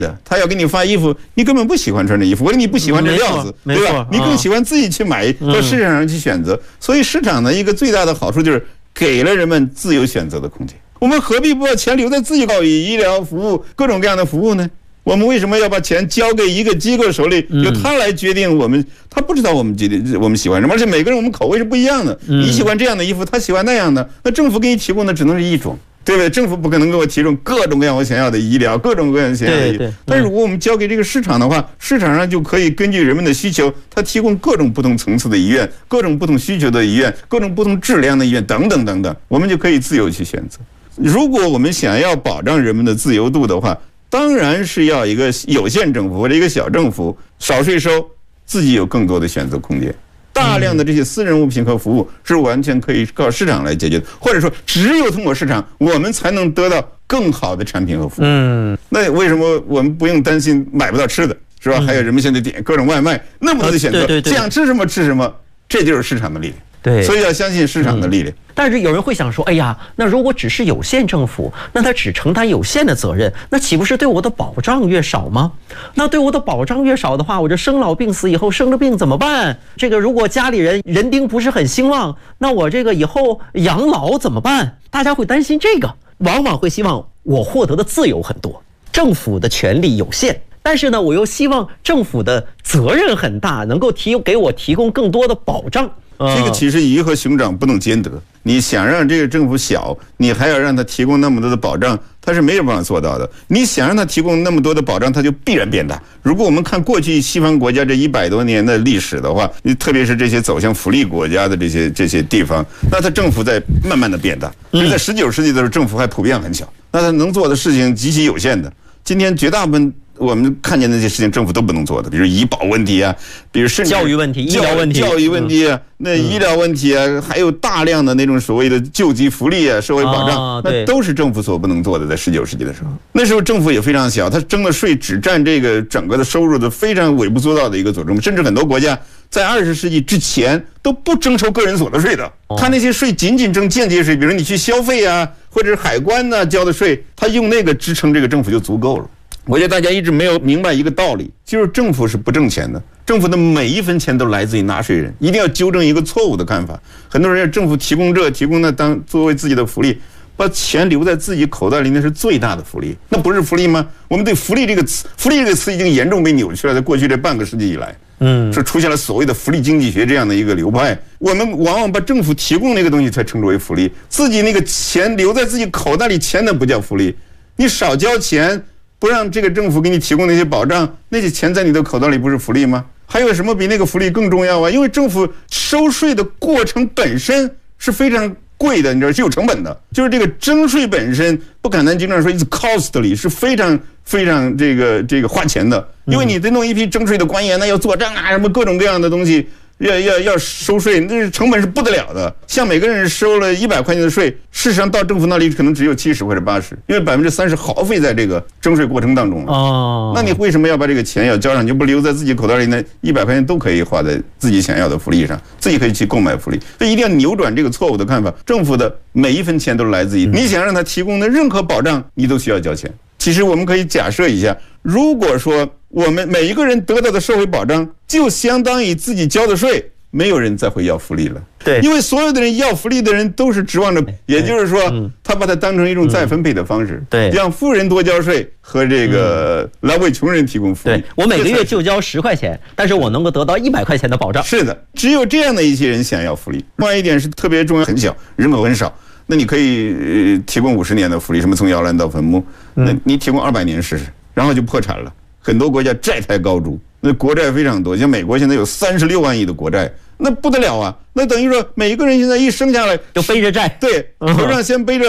他要给你发衣服，你根本不喜欢穿这衣服，或者你不喜欢这料子，对吧？你更喜欢自己去买，到市场上去选择。所以市场的一个最大的好处就是给了人们自由选择的空间。我们何必不把钱留在自己教育、医疗服务各种各样的服务呢？我们为什么要把钱交给一个机构手里，由他来决定我们？他不知道我们喜欢什么，而且每个人我们口味是不一样的。你喜欢这样的衣服，他喜欢那样的，那政府给你提供的只能是一种。对不对？政府不可能给我提供各种各样我想要的医疗，各种各样想要的医疗。但是如果我们交给这个市场的话，市场上就可以根据人们的需求，它提供各种不同层次的医院，各种不同需求的医院，各种不同质量的医院，等等等等，我们就可以自由去选择。如果我们想要保障人们的自由度的话，当然是要一个有限政府或者一个小政府，少税收，自己有更多的选择空间。大量的这些私人物品和服务是完全可以靠市场来解决的，或者说只有通过市场，我们才能得到更好的产品和服务。那为什么我们不用担心买不到吃的，是吧？还有人们现在点各种外卖，那么多的选择，想吃什么吃什么，这就是市场的力量。对，所以要相信市场的力量。 但是有人会想说，哎呀，那如果只是有限政府，那他只承担有限的责任，那岂不是对我的保障越少吗？那对我的保障越少的话，我这生老病死以后生了病怎么办？这个如果家里人丁不是很兴旺，那我这个以后养老怎么办？大家会担心这个，往往会希望我获得的自由很多，政府的权力有限。但是呢，我又希望政府的责任很大，能够给我提供更多的保障。 这个其实鱼和熊掌不能兼得。你想让这个政府小，你还要让它提供那么多的保障，它是没有办法做到的。你想让它提供那么多的保障，它就必然变大。如果我们看过去西方国家这100多年的历史的话，特别是这些走向福利国家的这些地方，那它政府在慢慢的变大。在19世纪的时候，政府还普遍很小，那它能做的事情极其有限的。今天绝大部分我们看见那些事情，政府都不能做的，比如医保问题啊，比如甚至教育问题、医疗问题、 教育问题啊，那医疗问题啊，还有大量的那种所谓的救济福利啊、社会保障，那都是政府所不能做的。在19世纪的时候，那时候政府也非常小，它征的税只占这个整个的收入的非常微不足道的一个组成，甚至很多国家在20世纪之前都不征收个人所得税的，他那些税仅征间接税，比如你去消费啊，或者是海关呢交的税，他用那个支撑这个政府就足够了。我觉得大家一直没有明白一个道理，就是政府是不挣钱的，政府的每一分钱都来自于纳税人。一定要纠正一个错误的看法，很多人要政府提供这提供那作为自己的福利，把钱留在自己口袋里那是最大的福利，那不是福利吗？我们对福利这个词已经严重被扭曲了，在过去这半个世纪以来，是出现了所谓的福利经济学这样的一个流派。我们往往把政府提供那个东西才称之为福利，自己那个钱留在自己口袋里钱那不叫福利。你少交钱，不让这个政府给你提供那些保障，那些钱在你的口袋里不是福利吗？还有什么比那个福利更重要啊？因为政府收税的过程本身是非常贵的，你知道是有成本的，就是这个征税本身，不敢咱经常说 it's costly， 是非常非常这个花钱的，因为你得弄一批征税的官员，那要做账啊，什么各种各样的东西。要收税，那成本是不得了的。像每个人收了100块钱的税，事实上到政府那里可能只有70或者80%，因为30%耗费在这个征税过程当中了。那你为什么要把这个钱要交上？你就不留在自己口袋里呢？100块钱都可以花在自己想要的福利上，自己可以去购买福利。所以一定要扭转这个错误的看法。政府的每一分钱都来自于你想让他提供的任何保障，你都需要交钱。其实我们可以假设一下，如果说我们每一个人得到的社会保障就相当于自己交的税，没有人再会要福利了。对，因为所有的人要福利的人都是指望着，也就是说，他把它当成一种再分配的方式，对，让富人多交税和这个来为穷人提供福利。对， 我每个月就交10块钱，但是我能够得到100块钱的保障。 是的，只有这样的一些人想要福利。另外一点是特别重要，很小，人口很少。那你可以提供50年的福利，什么从摇篮到坟墓，那你提供200年试试，然后就破产了。很多国家债台高筑，那国债非常多，像美国现在有36万亿的国债，那不得了啊！那等于说每一个人现在一生下来就背着债， 对，头上先背着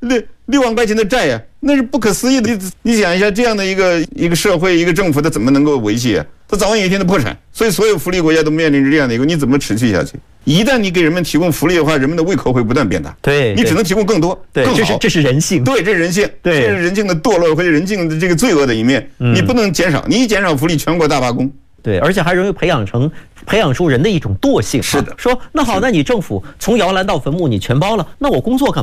6万块钱的债呀，那是不可思议的。你想一下，这样的一个社会，一个政府，它怎么能够维系啊？它早晚有一天的破产。所以所有福利国家都面临着这样的一个，你怎么持续下去？一旦你给人们提供福利的话，人们的胃口会不断变大。对，你只能提供更多，更好。 这是人性。 对，这是人性。对，这是人性的堕落或者人性的这个罪恶的一面。你不能减少，你一减少福利，全国大罢工。 对，而且还容易培养出人的一种惰性。是的，说那好，那你政府从摇篮到坟墓你全包了，那我工作干嘛？